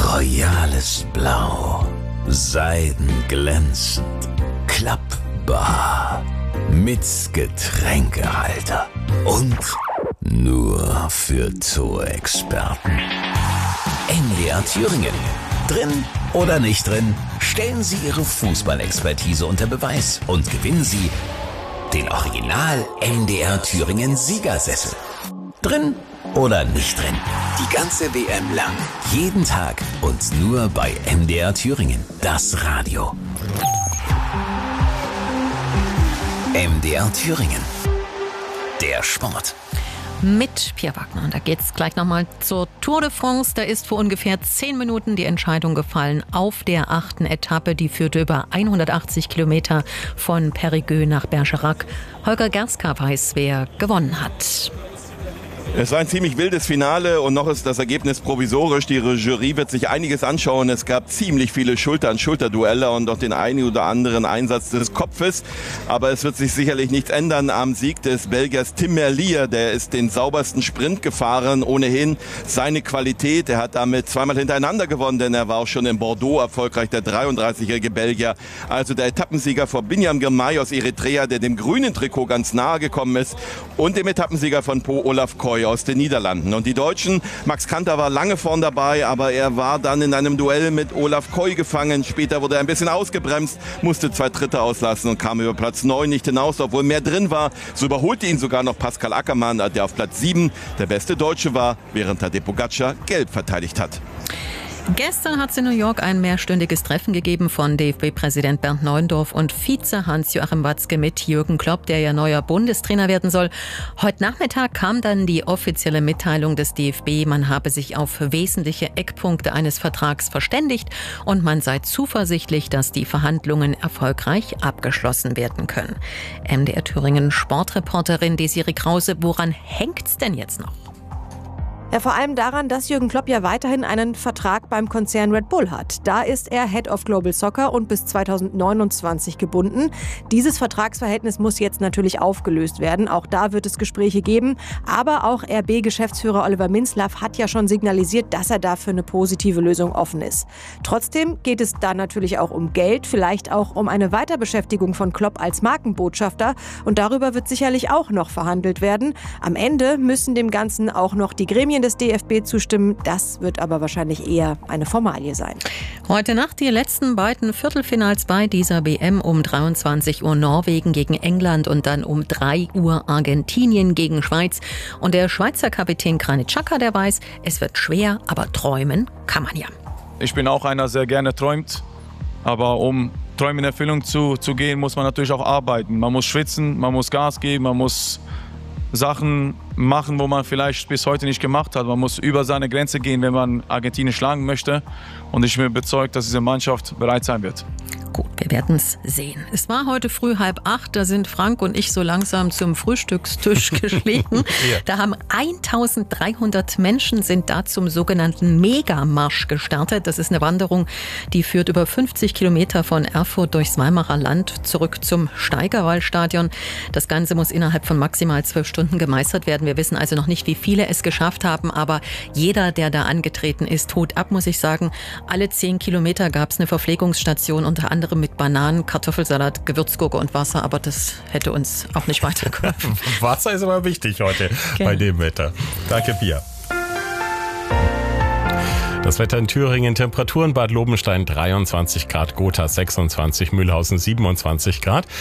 royales Blau, seidenglänzend, klappbar, mit Getränkehalter und nur für Zoo-Experten. MDR Thüringen. Drin oder nicht drin, stellen Sie Ihre Fußballexpertise unter Beweis und gewinnen Sie den Original MDR Thüringen Siegersessel. Drin oder nicht drin, die ganze WM lang, jeden Tag und nur bei MDR Thüringen, das Radio. MDR Thüringen, der Sport. Mit Pierre Wagner. Und da geht's gleich nochmal zur Tour de France. Da ist vor ungefähr 10 Minuten die Entscheidung gefallen auf der 8. Etappe. Die führte über 180 Kilometer von Périgueux nach Bergerac. Holger Gerska weiß, wer gewonnen hat. Es war ein ziemlich wildes Finale und noch ist das Ergebnis provisorisch. Die Jury wird sich einiges anschauen. Es gab ziemlich viele Schulter-an-Schulter-Duelle und auch den einen oder anderen Einsatz des Kopfes. Aber es wird sich sicherlich nichts ändern am Sieg des Belgiers Tim Merlier. Der ist den saubersten Sprint gefahren, ohnehin seine Qualität. Er hat damit zweimal hintereinander gewonnen, denn er war auch schon in Bordeaux erfolgreich, der 33-jährige Belgier. Also der Etappensieger vor Binyam Girmay aus Eritrea, der dem grünen Trikot ganz nahe gekommen ist, und dem Etappensieger von Pau, Olaf Koy aus den Niederlanden. Und die Deutschen, Max Kanter war lange vorn dabei, aber er war dann in einem Duell mit Olaf Koy gefangen. Später wurde er ein bisschen ausgebremst, musste 2 Tritte auslassen und kam über Platz 9 nicht hinaus, obwohl mehr drin war. So überholte ihn sogar noch Pascal Ackermann, der auf Platz 7 der beste Deutsche war, während Tadej Pogačar gelb verteidigt hat. Gestern hat es in New York ein mehrstündiges Treffen gegeben von DFB-Präsident Bernd Neuendorf und Vize Hans-Joachim Watzke mit Jürgen Klopp, der ja neuer Bundestrainer werden soll. Heute Nachmittag kam dann die offizielle Mitteilung des DFB, man habe sich auf wesentliche Eckpunkte eines Vertrags verständigt und man sei zuversichtlich, dass die Verhandlungen erfolgreich abgeschlossen werden können. MDR Thüringen Sportreporterin Desiree Krause, woran hängt's denn jetzt noch? Ja, vor allem daran, dass Jürgen Klopp ja weiterhin einen Vertrag beim Konzern Red Bull hat. Da ist er Head of Global Soccer und bis 2029 gebunden. Dieses Vertragsverhältnis muss jetzt natürlich aufgelöst werden. Auch da wird es Gespräche geben. Aber auch RB-Geschäftsführer Oliver Minzlaff hat ja schon signalisiert, dass er dafür eine positive Lösung offen ist. Trotzdem geht es da natürlich auch um Geld, vielleicht auch um eine Weiterbeschäftigung von Klopp als Markenbotschafter. Und darüber wird sicherlich auch noch verhandelt werden. Am Ende müssen dem Ganzen auch noch die Gremien des DFB zustimmen. Das wird aber wahrscheinlich eher eine Formalie sein. Heute Nacht die letzten beiden Viertelfinals bei dieser WM. Um 23 Uhr Norwegen gegen England und dann um 3 Uhr Argentinien gegen Schweiz. Und der Schweizer Kapitän Granit Xhaka, der weiß, es wird schwer, aber träumen kann man ja. Ich bin auch einer, der sehr gerne träumt. Aber um Träume in Erfüllung zu gehen, muss man natürlich auch arbeiten. Man muss schwitzen, man muss Gas geben, man muss Sachen machen, wo man vielleicht bis heute nicht gemacht hat. Man muss über seine Grenze gehen, wenn man Argentinien schlagen möchte. Und ich bin überzeugt, dass diese Mannschaft bereit sein wird. Gut, wir werden es sehen. Es war heute früh 7:30, da sind Frank und ich so langsam zum Frühstückstisch geschlichen. Ja. Da haben 1300 Menschen sind da zum sogenannten Megamarsch gestartet. Das ist eine Wanderung, die führt über 50 Kilometer von Erfurt durchs Weimarer Land zurück zum Steigerwallstadion. Das Ganze muss innerhalb von maximal 12 Stunden gemeistert werden. Wir wissen also noch nicht, wie viele es geschafft haben, aber jeder, der da angetreten ist, Hut ab, muss ich sagen. Alle 10 Kilometer gab es eine Verpflegungsstation, unter anderem mit Bananen, Kartoffelsalat, Gewürzgurke und Wasser, aber das hätte uns auch nicht weitergeholfen. Wasser ist aber wichtig heute bei dem Wetter. Danke, Pia. Das Wetter in Thüringen, Temperaturen Bad Lobenstein 23 Grad, Gotha 26, Mühlhausen 27 Grad.